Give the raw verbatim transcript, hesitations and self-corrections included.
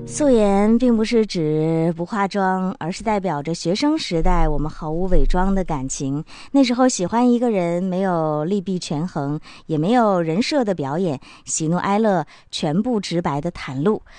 素颜并不是指不化妆，而是代表着学生时代我们毫无伪装的感情。那时候喜欢一个人，没有利弊权衡，也没有人设的表演，喜怒哀乐全部直白的袒露。